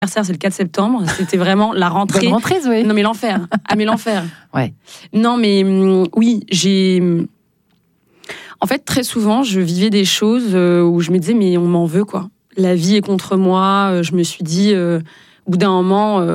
anniversaire, c'est le 4 septembre. C'était vraiment la rentrée. Bonne rentrée, Zoé. Non, mais l'enfer. Ah, mais l'enfer. Ouais. Non, mais oui, En fait, très souvent, je vivais des choses où je me disais, mais on m'en veut, quoi. La vie est contre moi. Je me suis dit, au bout d'un moment...